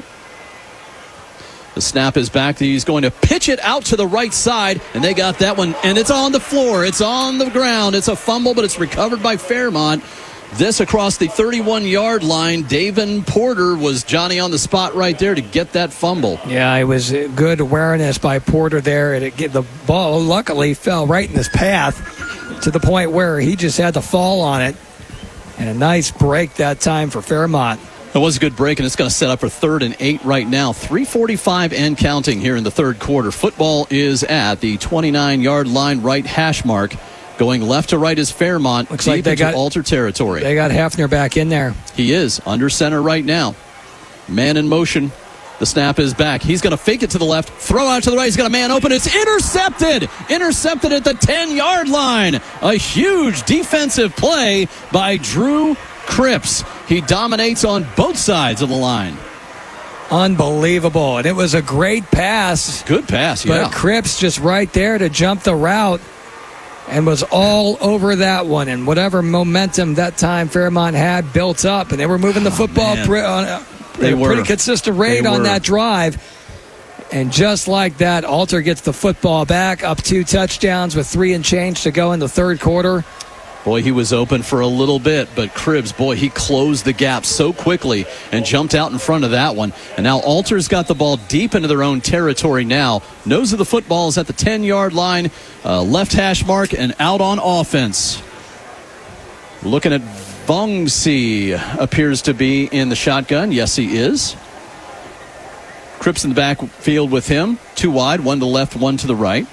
The snap is back. He's going to pitch it out to the right side, and they got that one, and it's on the floor. It's on the ground. It's a fumble, but it's recovered by Fairmont. This across the thirty-one-yard line. Davin Porter was Johnny on the spot right there to get that fumble. Yeah, it was good awareness by Porter there. And it, the ball luckily fell right in his path to the point where he just had to fall on it. And a nice break that time for Fairmont. It was a good break, and it's going to set up for third and eight right now. three forty-five and counting here in the third quarter. Football is at the twenty-nine-yard line, right hash mark. Going left to right is Fairmont. Looks deep like they into got Alter territory. They got Hafner back in there. He is under center right now. Man in motion. The snap is back. He's going to fake it to the left, throw out to the right. He's got a man open. It's intercepted. Intercepted at the ten-yard line. A huge defensive play by Drew Cripps. He dominates on both sides of the line. Unbelievable. And it was a great pass. Good pass, yeah. But Cripps just right there to jump the route and was all over that one. And whatever momentum that time Fairmont had built up, and they were moving the football oh, pre- on a, they a were. pretty consistent rate They on were. that drive. And just like that, Alter gets the football back, up two touchdowns with three and change to go in the third quarter. Boy, he was open for a little bit, but Cribbs, boy, he closed the gap so quickly and jumped out in front of that one. And now Alter's got the ball deep into their own territory now. Nose of the football is at the ten-yard line, uh, left hash mark, and out on offense. Looking at Vongsi, appears to be in the shotgun. Yes, he is. Cripps in the backfield with him. Two wide, one to the left, one to the right.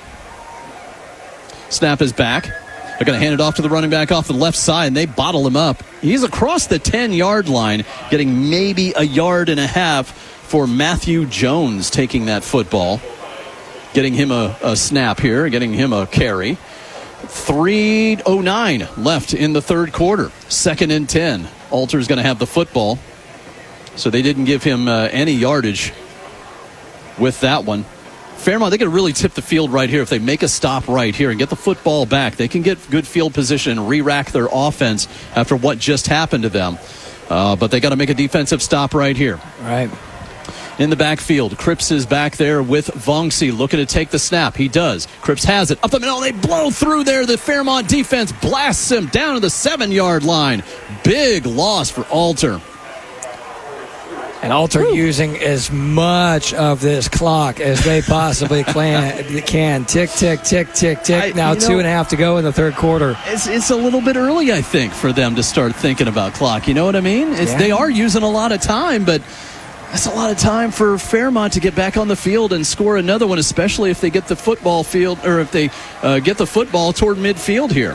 Snap is back. They're going to hand it off to the running back off the left side, and they bottle him up. He's across the ten-yard line, getting maybe a yard and a half for Matthew Jones taking that football. Getting him a, a snap here, getting him a carry. three oh nine left in the third quarter. Second and ten. Alter's going to have the football. So they didn't give him uh, any yardage with that one. Fairmont, they can really tip the field right here. If they make a stop right here and get the football back, they can get good field position and re-rack their offense after what just happened to them. Uh, but they got to make a defensive stop right here. All right. In the backfield, Cripps is back there with Vongsi looking to take the snap. He does. Cripps has it. Up the middle, they blow through there. The Fairmont defense blasts him down to the seven-yard line. Big loss for Alter. And Alter Woo. using as much of this clock as they possibly can. can. Tick, tick, tick, tick, tick. I, now two know, and a half to go in the third quarter. It's it's a little bit early, I think, for them to start thinking about clock. You know what I mean? It's, yeah. They are using a lot of time, but that's a lot of time for Fairmont to get back on the field and score another one, especially if they get the football field, or if they uh, get the football toward midfield here.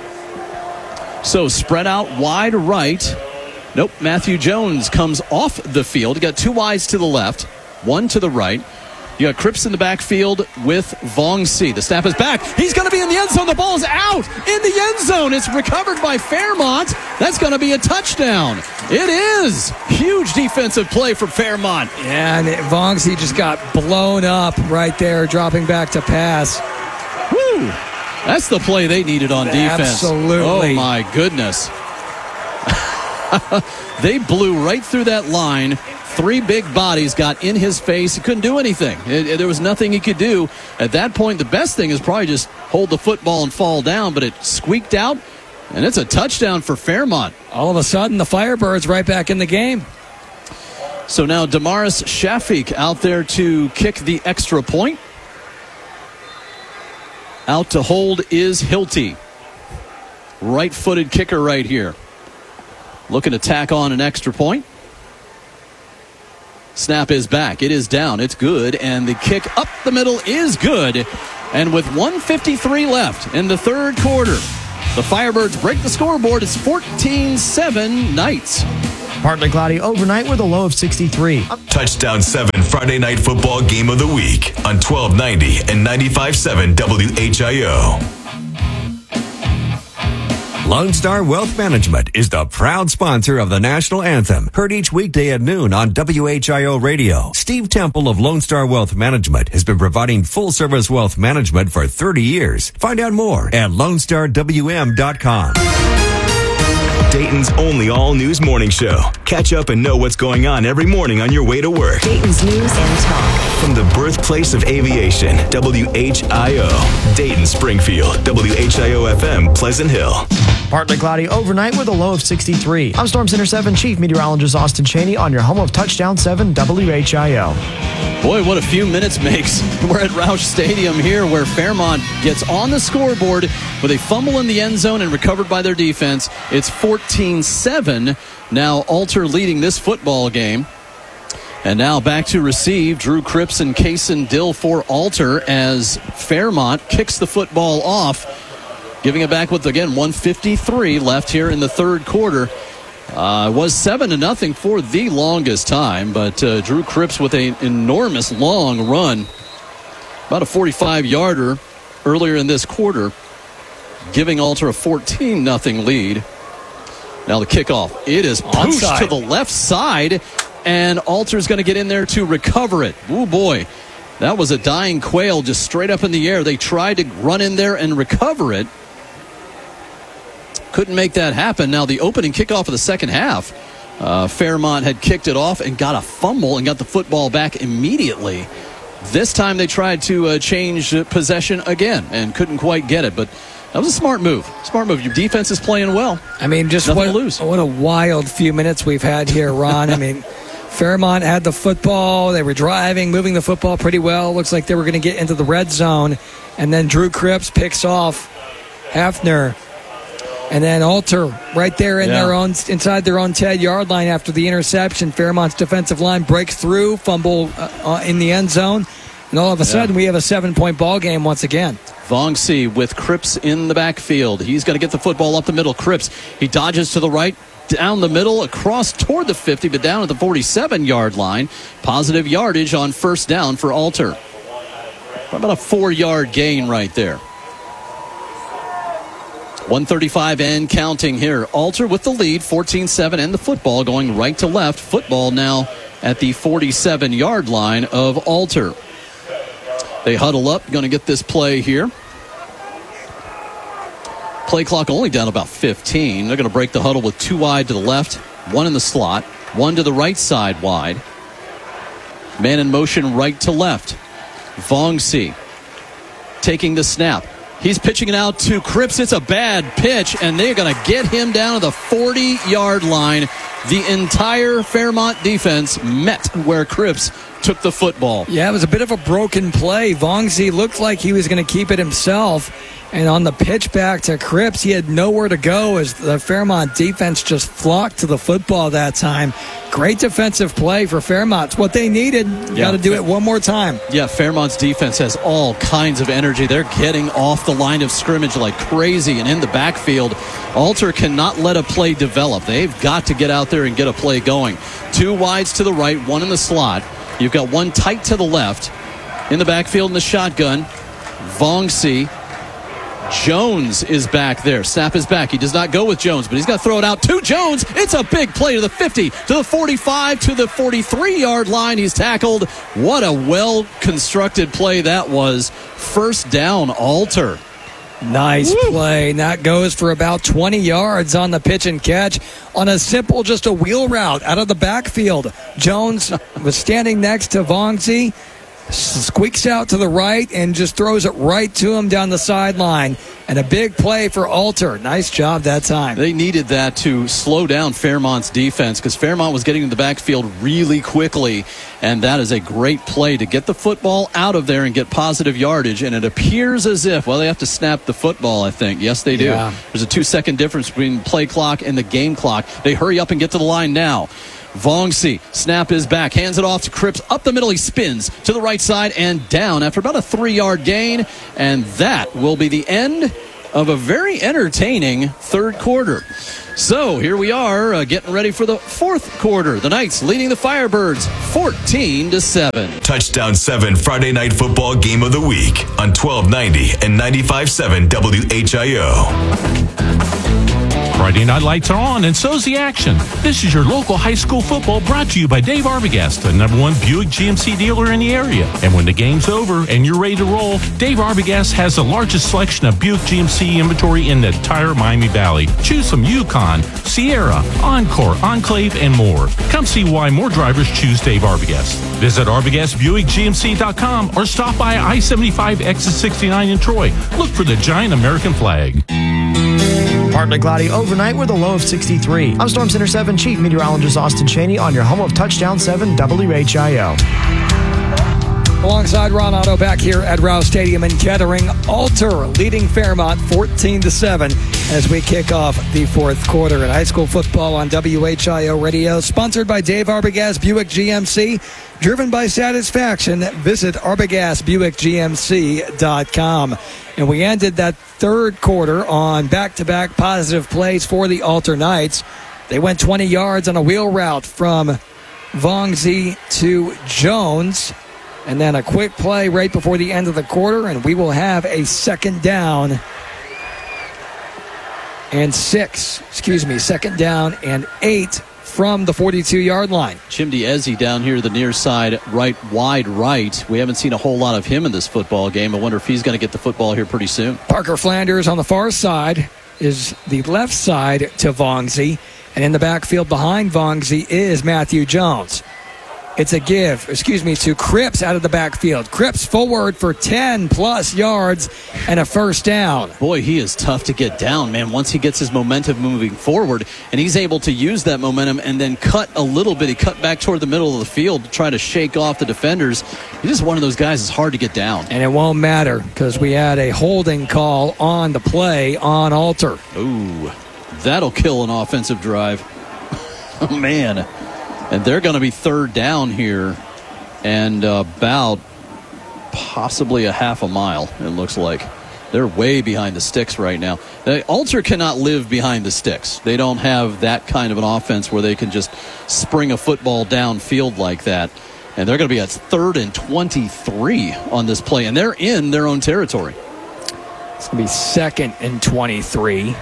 So spread out wide right. Nope, Matthew Jones comes off the field. You got two wides to the left, one to the right. You got Cripps in the backfield with Vongsi. The snap is back. He's going to be in the end zone. The ball is out in the end zone. It's recovered by Fairmont. That's going to be a touchdown. It is. Huge defensive play for Fairmont. Yeah, and Vongsi just got blown up right there, dropping back to pass. Woo! That's the play they needed on defense. Absolutely. Oh, my goodness. They blew right through that line. Three big bodies got in his face. He couldn't do anything. It, it, there was nothing he could do. At that point, the best thing is probably just hold the football and fall down, but it squeaked out, and it's a touchdown for Fairmont. All of a sudden, the Firebirds right back in the game. So now Damaris Shafik out there to kick the extra point. Out to hold is Hilty. Right-footed kicker right here. Looking to tack on an extra point. Snap is back. It is down. It's good. And the kick up the middle is good. And with one fifty-three left in the third quarter, the Firebirds break the scoreboard. It's fourteen seven Knights. Partly cloudy overnight with a low of sixty-three. Touchdown seven Friday Night Football Game of the Week on twelve ninety and ninety-five point seven W H I O. Lone Star Wealth Management is the proud sponsor of the national anthem, heard each weekday at noon on W H I O Radio. Steve Temple of Lone Star Wealth Management has been providing full-service wealth management for thirty years. Find out more at lone star w m dot com. Dayton's only all-news morning show. Catch up and know what's going on every morning on your way to work. Dayton's News and Talk. From the birthplace of aviation, W H I O. Dayton, Springfield, W H I O F M, Pleasant Hill. Partly cloudy overnight with a low of sixty-three. I'm Storm Center seven Chief Meteorologist Austin Cheney on your home of Touchdown seven W H I O. Boy, what a few minutes makes. We're at Roush Stadium here where Fairmont gets on the scoreboard with a fumble in the end zone and recovered by their defense. It's fourteen seven. Now Alter leading this football game. And now back to receive Drew Cripps and Kaysen Dill for Alter as Fairmont kicks the football off. Giving it back with, again, one fifty-three left here in the third quarter. Uh, it was seven to nothing for the longest time, but uh, Drew Cripps with an enormous long run, about a forty-five-yarder earlier in this quarter, giving Alter a fourteen nothing lead. Now the kickoff. It is pushed Onside. to the left side, and Alter's going to get in there to recover it. Oh, boy. That was a dying quail just straight up in the air. They tried to run in there and recover it. Couldn't make that happen. Now, the opening kickoff of the second half, uh, Fairmont had kicked it off and got a fumble and got the football back immediately. This time they tried to uh, change uh, possession again and couldn't quite get it. But that was a smart move. Smart move. Your defense is playing well. I mean, just Nothing what, to lose. what a wild few minutes we've had here, Ron. I mean, Fairmont had the football. They were driving, moving the football pretty well. Looks like they were going to get into the red zone. And then Drew Cripps picks off Hafner. And then Alter right there in Yeah. their own inside their own ten-yard line after the interception. Fairmont's defensive line breaks through, fumble uh, uh, in the end zone. And all of a Yeah. sudden, we have a seven-point ball game once again. Vongsey with Cripps in the backfield. He's going to get the football up the middle. Cripps, he dodges to the right, down the middle, across toward the fifty, but down at the forty-seven-yard line. Positive yardage on first down for Alter. About a four-yard gain right there. one thirty-five and counting here. Alter with the lead, fourteen seven, and the football going right to left. Football now at the forty-seven-yard line of Alter. They huddle up, going to get this play here. Play clock only down about fifteen. They're going to break the huddle with two wide to the left, one in the slot, one to the right side wide. Man in motion right to left. Vongsey taking the snap. He's pitching it out to Cripps. It's a bad pitch, and they're going to get him down to the forty-yard line. The entire Fairmont defense met where Cripps took the football. Yeah, it was a bit of a broken play. Vongsey looked like he was going to keep it himself. And on the pitch back to Cripps, he had nowhere to go as the Fairmont defense just flocked to the football that time. Great defensive play for Fairmont. It's what they needed. Yeah. Got to do it one more time. Yeah, Fairmont's defense has all kinds of energy. They're getting off the line of scrimmage like crazy and in the backfield. Alter cannot let a play develop. They've got to get out there and get a play going. Two wides to the right, one in the slot. You've got one tight to the left. In the backfield in the shotgun, Vongsey. Jones is back there. Snap is back. He does not go with Jones, but he's got to throw it out to Jones. It's a big play to the fifty, to the forty-five, to the forty-three-yard line. He's tackled. What a well-constructed play that was. First down, Alter. Nice Woo. play. And that goes for about twenty yards on the pitch and catch on a simple, just a wheel route out of the backfield. Jones was standing next to Vongsey. Squeaks out to the right and just throws it right to him down the sideline. And a big play for Alter. Nice job that time. They needed that to slow down Fairmont's defense because Fairmont was getting to the backfield really quickly. And that is a great play to get the football out of there and get positive yardage. And it appears as if, well, they have to snap the football, I think. Yes, they do. Yeah. There's a two-second difference between play clock and the game clock. They hurry up and get to the line now. Vongsi, snap is back, hands it off to Cripps, up the middle, he spins to the right side and down after about a three-yard gain, and that will be the end of a very entertaining third quarter. So here we are, uh, getting ready for the fourth quarter. The Knights leading the Firebirds fourteen to seven. Touchdown seven Friday Night Football Game of the Week on twelve ninety and ninety-five point seven W H I O. Friday night lights are on, and so's the action. This is your local high school football brought to you by Dave Arbogast, the number one Buick G M C dealer in the area. And when the game's over and you're ready to roll, Dave Arbogast has the largest selection of Buick G M C inventory in the entire Miami Valley. Choose from Yukon, Sierra, Encore, Enclave, and more. Come see why more drivers choose Dave Arbogast. Visit Arbogast Buick G M C dot com or stop by I seventy-five exit sixty-nine in Troy. Look for the giant American flag. Partly cloudy overnight with a low of sixty-three. I'm Storm Center seven Chief Meteorologist Austin Cheney on your home of Touchdown seven W H I O. Alongside Ron Otto back here at Rouse Stadium in Kettering, Alter leading Fairmont fourteen to seven as we kick off the fourth quarter in high school football on W H I O Radio. Sponsored by Dave Arbogast Buick G M C. Driven by satisfaction, visit Arbogast Buick G M C dot com. And we ended that third quarter on back-to-back positive plays for the Alter Knights. They went twenty yards on a wheel route from Vongsi to Jones. And then a quick play right before the end of the quarter, and we will have a second down and six, excuse me, second down and eight from the forty-two-yard line. Chimdi Ezi down here, the near side, right, wide right. We haven't seen a whole lot of him in this football game. I wonder if he's going to get the football here pretty soon. Parker Flanders on the far side is the left side to Vongsi, and in the backfield behind Vongsi is Matthew Jones. It's a give, excuse me, to Cripps out of the backfield. Cripps forward for ten-plus yards and a first down. Boy, he is tough to get down, man, once he gets his momentum moving forward, and he's able to use that momentum and then cut a little bit. He cut back toward the middle of the field to try to shake off the defenders. He's just one of those guys that's hard to get down. And it won't matter because we had a holding call on the play on Alter. Ooh, that'll kill an offensive drive. Oh, man. And they're going to be third down here and uh, about possibly a half a mile, it looks like. They're way behind the sticks right now. The Alter cannot live behind the sticks. They don't have that kind of an offense where they can just spring a football downfield like that. And they're going to be at third and twenty-three on this play, and they're in their own territory. It's going to be second and twenty-three.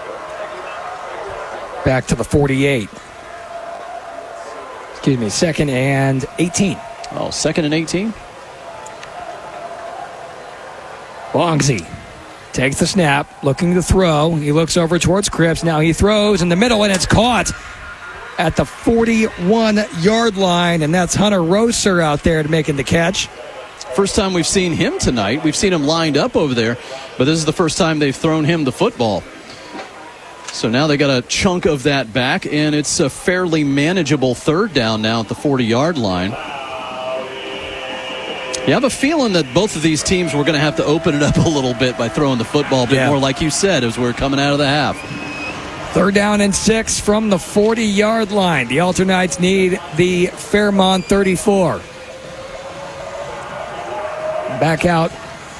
Back to the forty-eight. Excuse me, second and eighteen. Oh, second and eighteen? Vongsi takes the snap, looking to throw. He looks over towards Cripps. Now he throws in the middle, and it's caught at the forty-one-yard line, and that's Hunter Roser out there to making the catch. First time we've seen him tonight. We've seen him lined up over there, but this is the first time they've thrown him the football. So now they got a chunk of that back, and it's a fairly manageable third down now at the forty-yard line. You have a feeling that both of these teams were going to have to open it up a little bit by throwing the football a bit yeah. more, like you said, as we're coming out of the half. Third down and six from the forty-yard line. The Alter Knights need the Fairmont thirty-four. Back out.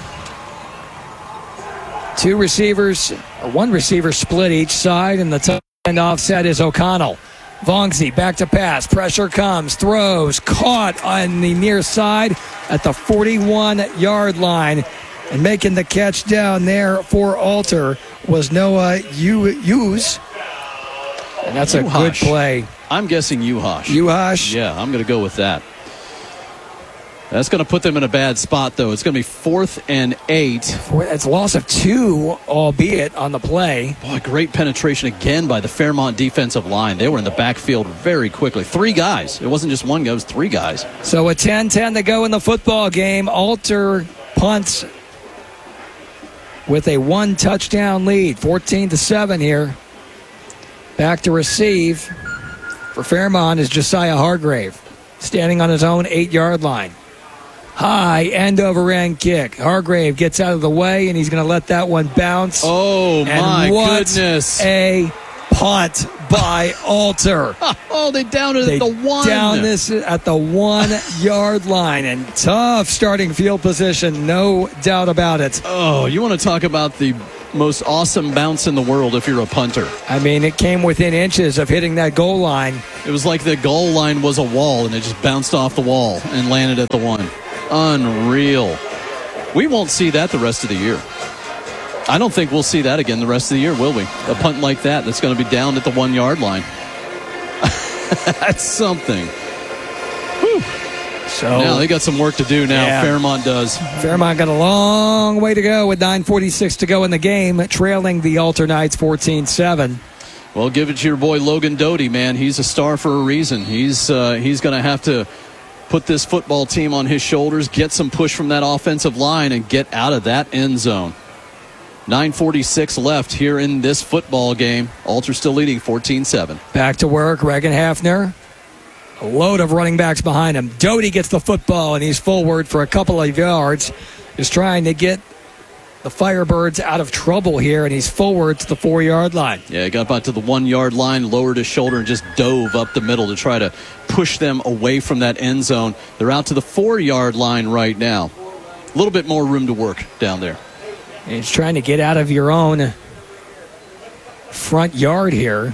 Two receivers, or one receiver split each side, and the tight end offset is O'Connell. Vongsi back to pass. Pressure comes, throws, caught on the near side at the forty-one-yard line. And making the catch down there for Alter was Noah Hughes. And that's a good play. I'm guessing Uhash. Uhash? Yeah, I'm going to go with that. That's going to put them in a bad spot, though. It's going to be fourth and eight. It's a loss of two, albeit, on the play. Boy, great penetration again by the Fairmont defensive line. They were in the backfield very quickly. Three guys. It wasn't just one guy. It was three guys. So a ten ten to go in the football game. Alter punts with a one-touchdown lead. fourteen to seven here. Back to receive for Fairmont is Josiah Hargrave, standing on his own eight-yard line. High end-over-end kick. Hargrave gets out of the way, and he's going to let that one bounce. Oh, and my what goodness. a punt by Alter. Oh, they downed it They at the one. down this at the one-yard line. And tough starting field position, no doubt about it. Oh, you want to talk about the most awesome bounce in the world if you're a punter. I mean, it came within inches of hitting that goal line. It was like the goal line was a wall, and it just bounced off the wall and landed at the one. Unreal. We won't see that the rest of the year. I don't think we'll see that again the rest of the year, will we? A punt like that that's going to be down at the one-yard line. That's something. Whew. So now they got some work to do now. Yeah. Fairmont does. Fairmont got a long way to go with nine forty-six to go in the game, trailing the Alter Knights fourteen seven. Well, give it to your boy Logan Doty, man. He's a star for a reason. He's uh, he's going to have to put this football team on his shoulders, get some push from that offensive line, and get out of that end zone. nine forty-six left here in this football game. Alter still leading fourteen seven. Back to work, Reagan Hafner. A load of running backs behind him. Doty gets the football, and he's forward for a couple of yards. Just trying to get the Firebirds out of trouble here, and he's forward to the four-yard line. Yeah, he got about to the one-yard line, lowered his shoulder, and just dove up the middle to try to push them away from that end zone. They're out to the four-yard line right now. A little bit more room to work down there. And he's trying to get out of your own front yard here.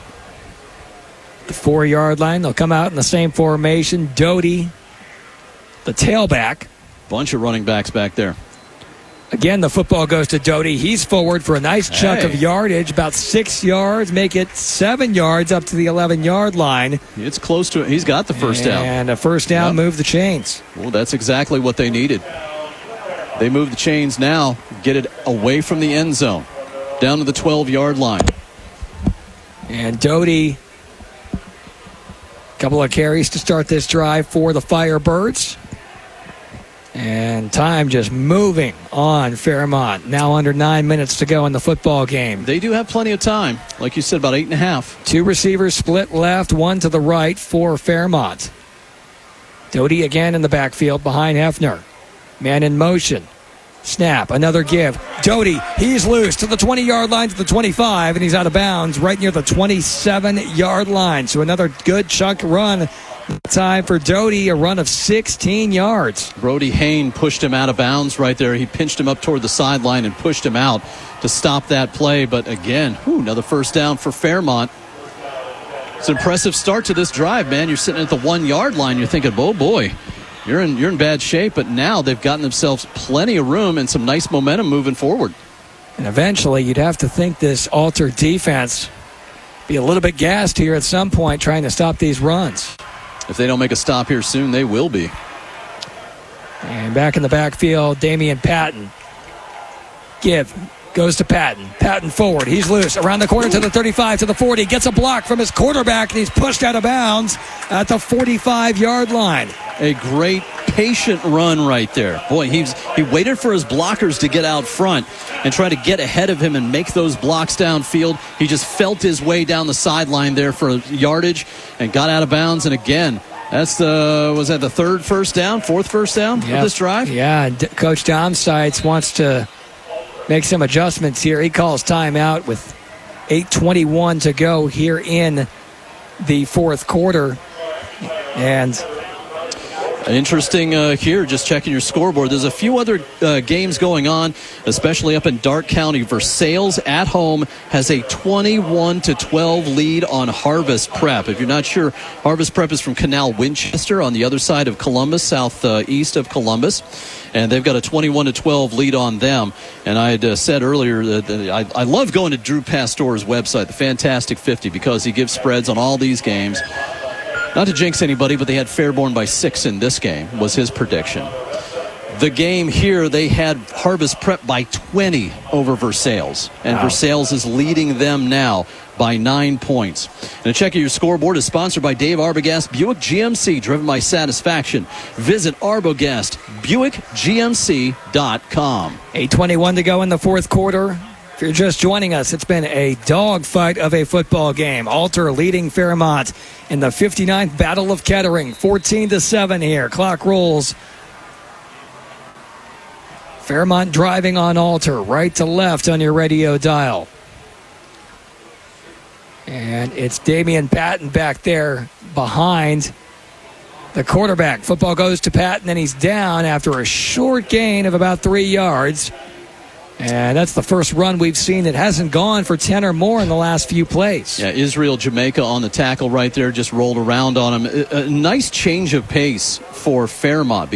The four-yard line, they'll come out in the same formation. Doty, the tailback. Bunch of running backs back there. Again, the football goes to Doty. He's forward for a nice chunk Hey. of yardage, about six yards, make it seven yards up to the eleven-yard line. It's close to it. He's got the first down. And a first down, Yep. move the chains. Well, that's exactly what they needed. They move the chains now, get it away from the end zone, down to the twelve-yard line. And Doty, a couple of carries to start this drive for the Firebirds. And time just moving on Fairmont. Now under nine minutes to go in the football game. They do have plenty of time. Like you said, about eight and a half. Two receivers split left, one to the right for Fairmont. Doty again in the backfield behind Hefner. Man in motion. Snap, another give. Doty, he's loose to the twenty-yard line to the twenty-five, and he's out of bounds right near the twenty-seven-yard line. So another good chunk run. Time for Doty, a run of sixteen yards. Brody Hain pushed him out of bounds right there. He pinched him up toward the sideline and pushed him out to stop that play. But again, whew, another first down for Fairmont. It's an impressive start to this drive, man. You're sitting at the one-yard line. You're thinking, oh, boy, you're in, you're in bad shape. But now they've gotten themselves plenty of room and some nice momentum moving forward. And eventually you'd have to think this Alter defense be a little bit gassed here at some point trying to stop these runs. If they don't make a stop here soon, they will be. And back in the backfield, Damian Patton. Give. Goes to Patton. Patton forward. He's loose. Around the corner to the thirty-five, to the forty. Gets a block from his quarterback, and he's pushed out of bounds at the forty-five-yard line. A great patient run right there. Boy, he's he waited for his blockers to get out front and try to get ahead of him and make those blocks downfield. He just felt his way down the sideline there for yardage and got out of bounds. And again, that's the was that the third first down, fourth first down Yep. of this drive? Yeah, D- Coach Dom Seitz wants to make some adjustments here. He calls timeout with eight twenty-one to go here in the fourth quarter. And Interesting uh, here, just checking your scoreboard. There's a few other uh, games going on, especially up in Darke County. Versailles at home has a twenty-one to twelve lead on Harvest Prep. If you're not sure, Harvest Prep is from Canal Winchester on the other side of Columbus, southeast uh, of Columbus. And they've got a twenty-one to twelve lead on them. And I had uh, said earlier that uh, I, I love going to Drew Pastor's website, the Fantastic fifty, because he gives spreads on all these games. Not to jinx anybody, but they had Fairborn by six in this game, was his prediction. The game here, they had Harvest Prep by twenty over Versailles. And Wow. Versailles is leading them now by nine points. And a check of your scoreboard is sponsored by Dave Arbogast Buick G M C, driven by satisfaction. Visit Arbogast Buick G M C dot com. eight twenty-one to go in the fourth quarter. If you're just joining us, it's been a dogfight of a football game. Alter leading Fairmont in the fifty-ninth Battle of Kettering, fourteen to seven here. Clock rolls. Fairmont driving on Alter, right to left on your radio dial. And it's Damian Patton back there behind the quarterback. Football goes to Patton, and he's down after a short gain of about three yards. And that's the first run we've seen that hasn't gone for ten or more in the last few plays. Yeah, Israel Jamaica on the tackle right there, just rolled around on him. A, a nice change of pace for Fairmont.